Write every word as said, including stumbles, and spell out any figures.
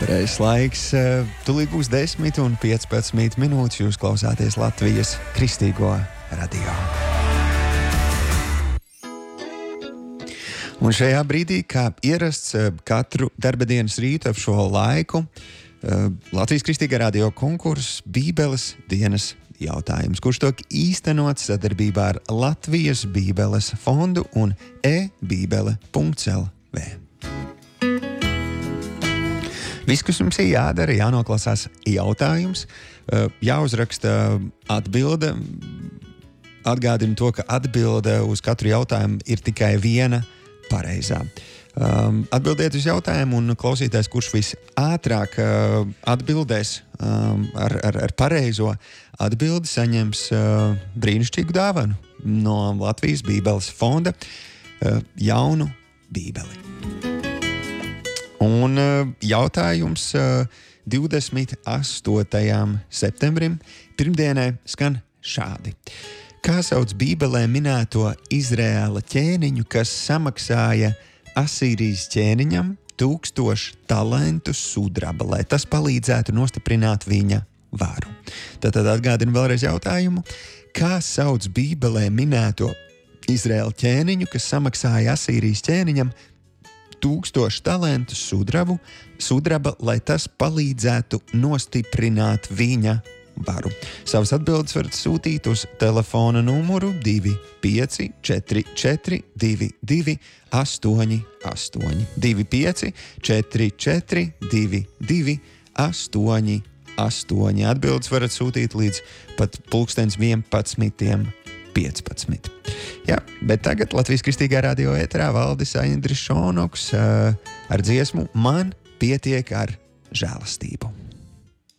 Pareizs laiks, tūlīt būs desmit un piecpadsmit minūtes. Jūs klausāties Latvijas Kristīgo radio. Un šajā brīdī, kā ierasts katru darba dienas rītu ap šo laiku, Latvijas Kristīgā radio konkurss Bībeles dienas jautājums, kurš tiek īstenots sadarbībā ar Latvijas Bībeles fondu un e-bībele punkts el vē. Viss, kas jums ir jādara, jānoklausās jautājums, jāuzraksta atbilde. Atgādinu to, ka atbilde uz katru jautājumu ir tikai viena pareizā. Um, atbildiet uz jautājumu un klausītājs, kurš visātrāk uh, atbildēs um, ar, ar, ar pareizo atbildi, saņems uh, brīnišķīgu dāvanu no Latvijas Bībeles fonda uh, jaunu bībeli. Un uh, jautājums uh, divdesmit astotajam septembrim pirmdienai skan šādi. Kā sauc Bībelē minēto Izraēla ķēniņu, kas samaksāja Asīrijas ķēniņam tūkstošu talantu sudraba, lai tas palīdzētu nostiprināt viņa varu? Tātad atgādinu vēlreiz jautājumu. Kā sauc Bībelē minēto Izraēla ķēniņu, kas samaksāja Asīrijas ķēniņam tūkstošu talantu sudrabu, sudraba, lai tas palīdzētu nostiprināt viņa varu? Savas atbildes varat sūtīt uz telefona numuru divi pieci četri četri divi divi astoņi astoņi. divi pieci četri četri divi divi astoņi astoņi. Atbildes varat sūtīt līdz pat pulkstens vienpadsmitiem piecpadsmit. Jā, bet tagad Latvijas Kristīgā radio ēterā Valdis Aindris Šonoks uh, ar dziesmu Man pietiek ar žēlastību.